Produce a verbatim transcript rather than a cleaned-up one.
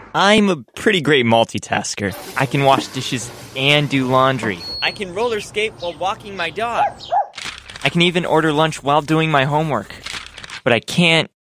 I'm a pretty great multitasker. I can wash dishes and do laundry. I can roller skate while walking my dog. I can even order lunch while doing my homework. But I can't